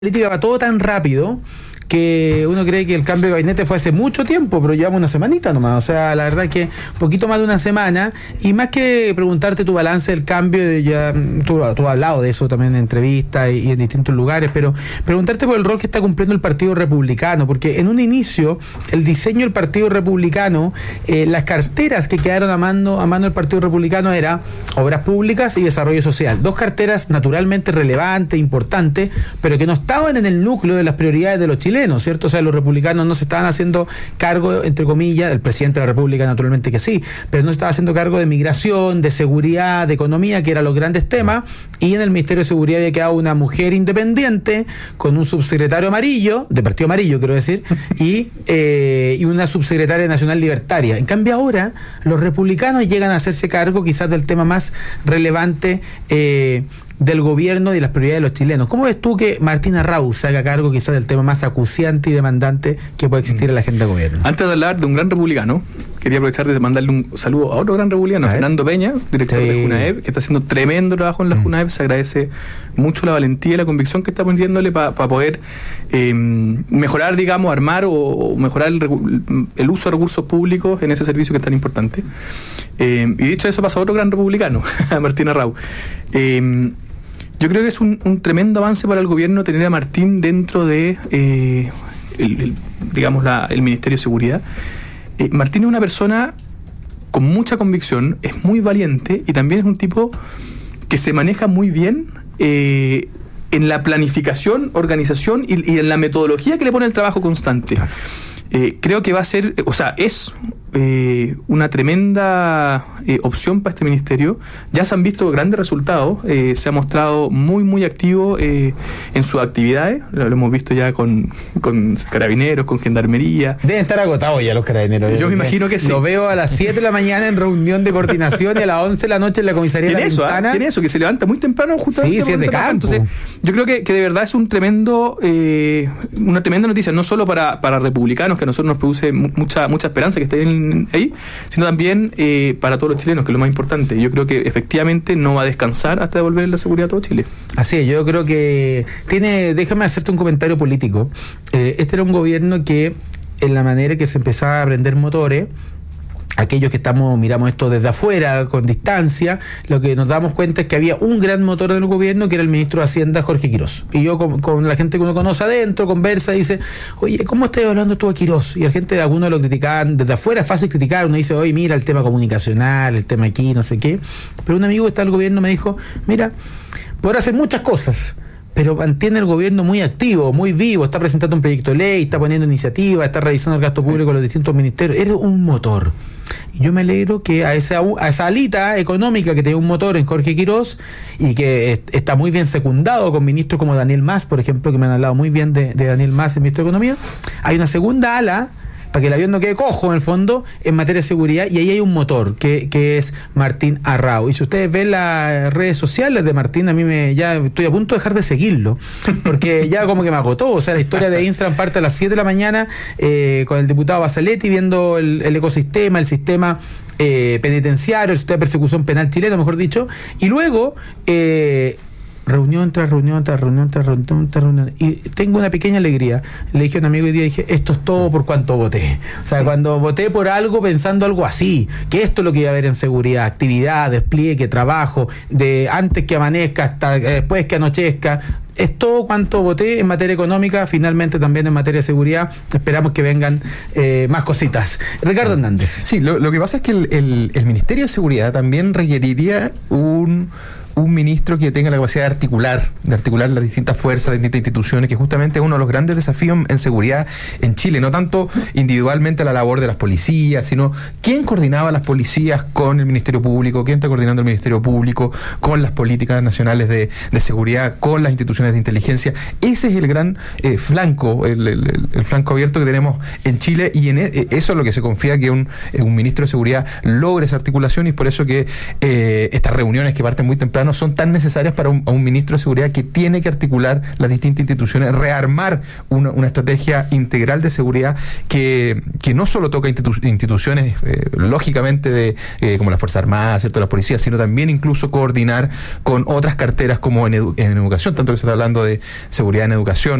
política va todo tan rápido que uno cree que el cambio de gabinete fue hace mucho tiempo, pero llevamos una semanita nomás. O sea, la verdad es que poquito más de una semana, y más que preguntarte tu balance del cambio, ya tú has hablado de eso también en entrevistas y en distintos lugares, pero preguntarte por el rol que está cumpliendo el Partido Republicano, porque en un inicio el diseño del Partido Republicano, las carteras que quedaron a mano del Partido Republicano era Obras Públicas y Desarrollo Social. Dos carteras naturalmente relevantes, importantes, pero que no estaban en el núcleo de las prioridades de los chilenos, ¿cierto? O sea, los republicanos no se estaban haciendo cargo, entre comillas, el presidente de la República naturalmente que sí, pero no se estaba haciendo cargo de migración, de seguridad, de economía, que eran los grandes temas, y en el Ministerio de Seguridad había quedado una mujer independiente, con un subsecretario amarillo, de Partido Amarillo quiero decir, y una subsecretaria nacional libertaria. En cambio ahora, los republicanos llegan a hacerse cargo quizás del tema más relevante del gobierno y de las prioridades de los chilenos. ¿Cómo ves tú que Martín Arrau se haga cargo quizás del tema más acuciante y demandante que puede existir en la agenda de gobierno? Antes de hablar de un gran republicano, quería aprovechar de mandarle un saludo a otro gran republicano, Fernando Peña, director de Junaep, que está haciendo tremendo trabajo en la Junaep. Se agradece mucho la valentía y la convicción que está poniéndole para poder mejorar, digamos, armar o mejorar el uso de recursos públicos en ese servicio que es tan importante. Y dicho eso, pasa a otro gran republicano, Martín Arrau. Yo creo que es un tremendo avance para el gobierno tener a Martín dentro de el Ministerio de Seguridad. Martín es una persona con mucha convicción, es muy valiente y también es un tipo que se maneja muy bien en la planificación, organización y en la metodología que le pone el trabajo constante. Creo que va a ser, es una tremenda opción para este ministerio. Ya se han visto grandes resultados, se ha mostrado muy muy activo en sus actividades, lo hemos visto ya con carabineros, con gendarmería. Deben estar agotados ya los carabineros. Yo me imagino que sí. Lo veo a las 7 de la mañana en reunión de coordinación y a las 11 de la noche en la comisaría de La Pintana. Tiene eso, que se levanta muy temprano justamente. Sí, es de campo. Entonces, yo creo que de verdad es una tremenda noticia, no solo para republicanos, que a nosotros nos produce mucha esperanza que estén ahí, sino también para todos los chilenos, que es lo más importante. Yo creo que efectivamente no va a descansar hasta devolver la seguridad a todo Chile. Así es, yo creo que déjame hacerte un comentario político. Este era un gobierno que, en la manera que se empezaba a prender motores, aquellos que miramos esto desde afuera, con distancia, lo que nos damos cuenta es que había un gran motor en el gobierno, que era el ministro de Hacienda, Jorge Quirós. Y yo, con la gente que uno conoce adentro, conversa, dice, oye, ¿cómo estás hablando tú a Quirós? Y la gente, algunos lo criticaban, desde afuera es fácil criticar, uno dice, oye, mira el tema comunicacional, el tema aquí, no sé qué. Pero un amigo que está en el gobierno me dijo, mira, podrá hacer muchas cosas, pero mantiene el gobierno muy activo, muy vivo, está presentando un proyecto de ley, está poniendo iniciativas, está revisando el gasto público de los distintos ministerios. Eres un motor. Y yo me alegro que a esa alita económica que tiene un motor en Jorge Quirós, y que está muy bien secundado con ministros como Daniel Mas, por ejemplo, que me han hablado muy bien de Daniel Mas, el ministro de Economía, hay una segunda ala para que el avión no quede cojo en el fondo en materia de seguridad, y ahí hay un motor que es Martín Arrau. Y si ustedes ven las redes sociales de Martín, ya estoy a punto de dejar de seguirlo, porque ya como que me agotó. O sea, la historia de Instagram parte a las 7 de la mañana con el diputado Basaletti viendo el ecosistema, el sistema penitenciario, el sistema de persecución penal chileno, mejor dicho, y luego reunión tras reunión tras reunión tras reunión tras reunión. Y tengo una pequeña alegría. Le dije a un amigo hoy día, esto es todo por cuanto voté. O sea, cuando voté por algo pensando algo así, que esto es lo que iba a haber en seguridad, actividad, despliegue, trabajo, de antes que amanezca hasta después que anochezca. Es todo cuanto voté en materia económica, finalmente también en materia de seguridad. Esperamos que vengan más cositas. Ricardo Hernández. Sí, lo que pasa es que el Ministerio de Seguridad también requeriría un ministro que tenga la capacidad de articular las distintas fuerzas, las distintas instituciones, que justamente es uno de los grandes desafíos en seguridad en Chile, no tanto individualmente la labor de las policías, sino quién coordinaba las policías con el Ministerio Público, quién está coordinando el Ministerio Público con las políticas nacionales de seguridad, con las instituciones de inteligencia. Ese es el gran flanco, el flanco abierto que tenemos en Chile, y en eso es lo que se confía, que un ministro de Seguridad logre esa articulación, y es por eso que estas reuniones que parten muy temprano no son tan necesarias para a un ministro de seguridad que tiene que articular las distintas instituciones, rearmar una estrategia integral de seguridad que no solo toca instituciones lógicamente como las Fuerzas Armadas, ¿cierto?, la policía, sino también incluso coordinar con otras carteras como en educación, tanto que se está hablando de seguridad en educación,